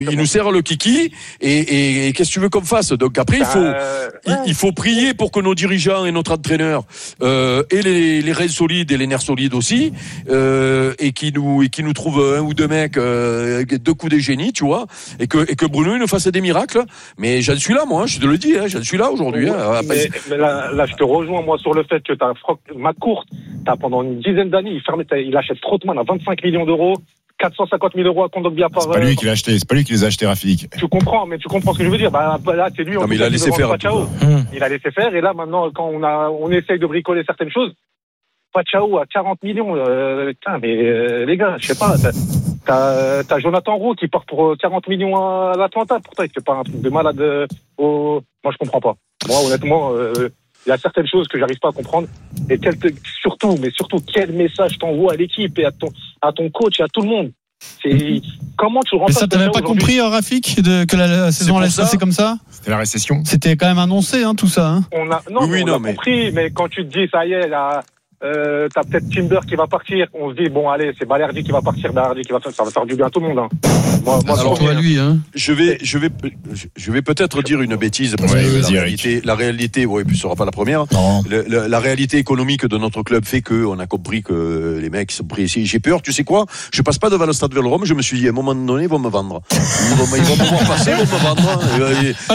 Il nous sert le kiki et qu'est-ce que tu veux qu'on fasse? Donc après il faut prier pour que nos dirigeants et notre entraîneur aient les reins solides et les nerfs solides aussi et qui nous trouvent un ou deux mecs deux coups de génie, tu vois, et que Bruno il nous fasse des miracles. Mais j'en suis là moi, je te le dis, j'en suis là aujourd'hui. Mais là je te rejoins moi sur le fait que t'as McCourt, pendant une dizaine d'années il achète Strootman à 25 millions d'euros. 450 000 euros à Kondogbia par. C'est pas lui qui l'a acheté, c'est pas lui qui les a achetés, Rafik. Tu comprends ce que je veux dire. Là, c'est lui. Il a laissé faire. Il a laissé faire, et là, maintenant, quand on essaye de bricoler certaines choses, Pachao à 40 millions, les gars, je sais pas, t'as Jonathan Roux qui part pour 40 millions à l'Atlanta, pourtant, il fait pas un truc de malade moi, je comprends pas. Moi, honnêtement, il y a certaines choses que j'arrive pas à comprendre. Et surtout, quel message t'envoies à l'équipe et à ton coach et à tout le monde. Comment tu remplaces? Mais ça, t'avais pas compris, Rafik, que la saison allait se passer comme ça? C'était la récession. C'était quand même annoncé, tout ça. On a compris, mais quand tu te dis, ça y est, là, t'as peut-être Timber qui va partir, on se dit, bon, allez, c'est Balerdi qui va partir, ça va faire du bien à tout le monde. Moi, alors, toi, lui, je vais peut-être dire une bêtise parce que la réalité, puis ce sera pas la première. La réalité économique de notre club fait que on a compris que les mecs sont pris ici. J'ai peur, tu sais quoi? Je passe pas devant le stade Vélodrome, je me suis dit, à un moment donné, ils vont me vendre. Ils vont me voir passer, ils vont me vendre. Un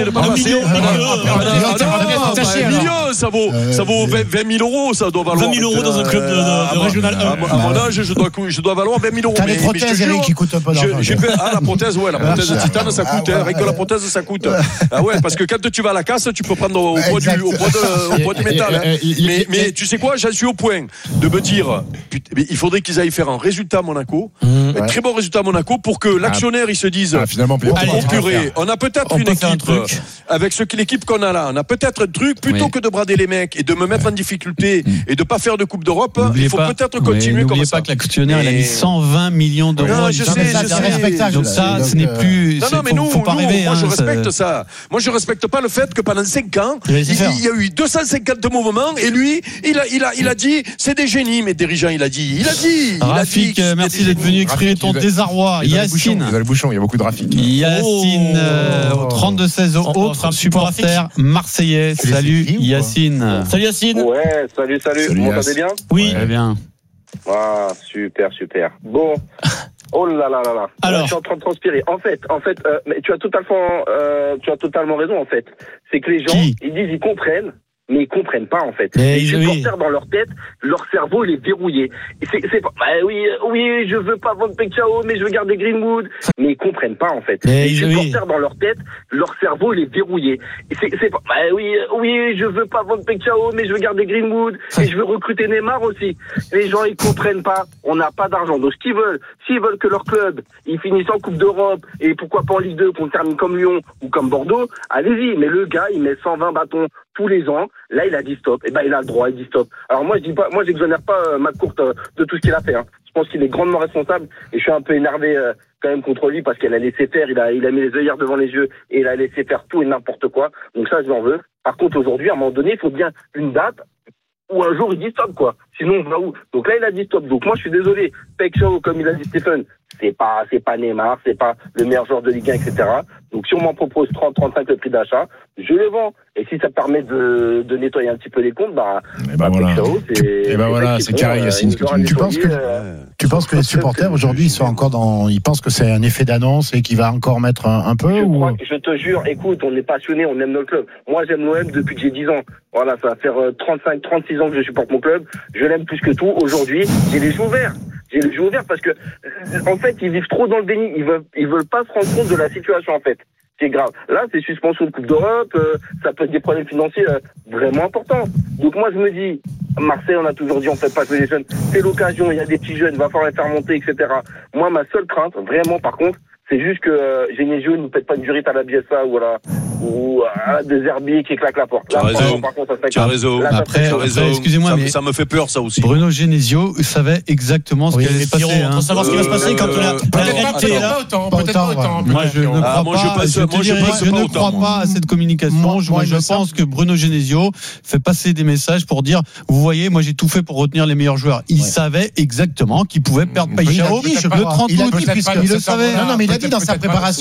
million, ça vaut 20 000 euros, ça doit valoir. 20 000 euros dans un club de régional 1. À mon âge, je dois valoir 20 000 euros. T'as les prothèses, Eric, qui coûtent un peu d'argent. La prothèse, la prothèse de titane, ça coûte. Rien que la prothèse, ça coûte. Parce que quand tu vas à la casse, tu peux prendre au poids du métal. Mais tu sais quoi, j'en suis au point de me dire, il faudrait qu'ils aillent faire un résultat à Monaco, un très bon résultat à Monaco, pour que l'actionnaire, il se dise, finalement, purée, on a peut-être une équipe, avec l'équipe qu'on a là, on a peut-être un truc, plutôt que de brader les mecs et de me mettre en difficulté et de pas faire de Coupe d'Europe, il faut peut-être continuer comme ça. N'oubliez pas que l'actionnaire, il a mis 120 millions d'euros. Je sais. Donc ça, ce n'est plus. Non, mais faut pas rêver. Moi, je respecte ça. Moi, je respecte pas le fait que pendant 5 ans, il y a eu 250 mouvements et lui, il a dit, c'est des génies, mes dirigeants, il a dit. Rafik, merci d'être venu exprimer ton désarroi. Yacine. Vous avez le bouchon, il y a beaucoup de Rafik. Yacine, au 32-16, autre supporter marseillais. Salut Yacine. Salut Yacine. Ouais, salut. Vous m'entendez bien? Oui, très bien. Ah, super. Bon. Oh là là. Alors, je suis en train de transpirer. En fait, mais tu as totalement raison, en fait. C'est que les gens, ils disent, ils comprennent, mais ils comprennent pas, en fait. Les supporters, dans leur tête, leur cerveau, il est verrouillé. C'est pas, oui, je veux pas vendre Pecchao, mais je veux garder Greenwood. Mais ils comprennent pas, en fait. Les supporters, dans leur tête, leur cerveau, il est verrouillé. C'est pas, oui, je veux pas vendre Pecchao, mais je veux garder Greenwood. Et je veux recruter Neymar aussi. Les gens, ils comprennent pas. On n'a pas d'argent. Donc, ce qu'ils veulent, s'ils veulent que leur club, ils finissent en Coupe d'Europe, et pourquoi pas en Ligue 2, qu'on termine comme Lyon ou comme Bordeaux, allez-y. Mais le gars, il met 120 bâtons tous les ans. Là, il a dit stop. Et il a le droit, il dit stop. Alors moi, j'exonère pas McCourt de tout ce qu'il a fait. Je pense qu'il est grandement responsable et je suis un peu énervé quand même contre lui parce qu'il a laissé faire, il a mis les œillères devant les yeux et il a laissé faire tout et n'importe quoi. Donc ça, je l'en veux. Par contre, aujourd'hui, à un moment donné, il faut bien une date où un jour il dit stop, quoi. Sinon, on va où? Donc là, il a dit stop. Donc moi, je suis désolé. Pecchao, comme il a dit Stephen, c'est pas Neymar, c'est pas le meilleur joueur de Ligue 1, etc. Donc si on m'en propose 30-35 le prix d'achat, je le vends. Et si ça permet de nettoyer un petit peu les comptes, Pecchao, c'est carré, Yacine, ce que tu dis. Tu penses que les supporters aujourd'hui, ils pensent que c'est un effet d'annonce et qu'il va encore mettre un peu Je te jure, écoute, on est passionné, on aime notre club. Moi, j'aime l'OM depuis que j'ai 10 ans. Voilà, ça va faire 35-36 ans que je supporte mon club. Je l'aime plus que tout. Aujourd'hui, j'ai les yeux ouverts. Parce que, en fait, ils vivent trop dans le déni. Ils veulent pas se rendre compte de la situation, en fait. C'est grave. Là, c'est suspension de Coupe d'Europe, ça peut être des problèmes financiers vraiment importants. Donc moi, je me dis, Marseille, on a toujours dit, on fait pas jouer les jeunes. C'est l'occasion, il y a des petits jeunes, il va falloir les faire monter, etc. Moi, ma seule crainte, vraiment, par contre, c'est juste que Genesio ne pète pas une durite à la Bielsa ou à des Herbiers qui claquent la porte. Tu as raison. Après, excusez-moi, mais ça me fait peur, ça aussi. Bruno Genesio savait exactement ce qui allait se passer. On va savoir ce qui va se passer quand la réalité est là. Peut-être pas autant. Moi, je ne crois pas à cette communication. Moi, je pense que Bruno Genesio fait passer des messages pour dire, vous voyez, moi, j'ai tout fait pour retenir les meilleurs joueurs. Il savait exactement qu'il pouvait perdre Pecchao le 30 août. Il le savait. Non, mais il a dit dans sa préparation.